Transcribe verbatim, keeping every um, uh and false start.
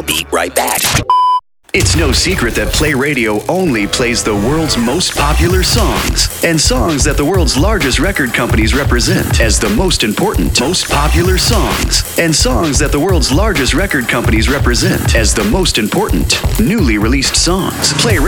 be right back. It's no secret that Play Radio only plays the world's most popular songs and songs that the world's largest record companies represent as the most important, most popular songs and songs that the world's largest record companies represent as the most important newly released songs. Play